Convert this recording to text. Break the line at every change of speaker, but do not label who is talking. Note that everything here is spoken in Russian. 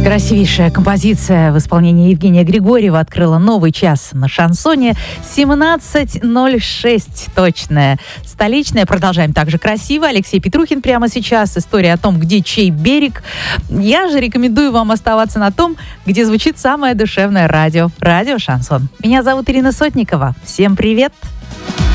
Красивейшая композиция в исполнении Евгения Григорьева открыла новый час на шансоне. 17:06 точное. Столичное. Продолжаем также красиво. Алексей Петрухин прямо сейчас. История о том, где чей берег. Я же рекомендую вам оставаться на том, где звучит самое душевное радио. Радио «Шансон». Меня зовут Ирина Сотникова. Всем привет!